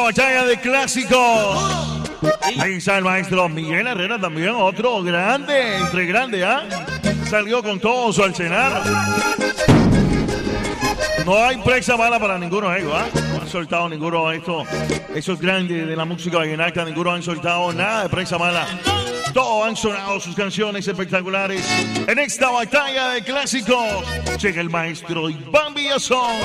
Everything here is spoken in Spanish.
batalla de clásicos. Ahí está el maestro Miguel Herrera también, otro grande, entre grande, ¿ah? Salió con todo su arsenal. No hay presa mala para ninguno de ellos, ¿ah? No han soltado ninguno de esos grandes de la música vallenata, ninguno han soltado nada de presa mala. Todos han sonado sus canciones espectaculares. En esta batalla de clásicos llega el maestro Iván Villazón.